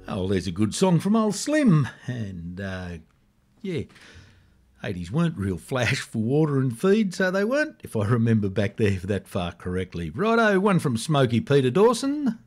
Oh, there's a good song from old Slim. And, yeah, 80s weren't real flash for water and feed, so they weren't, if I remember back there that far correctly. Righto, one from Smokey Peter Dawson.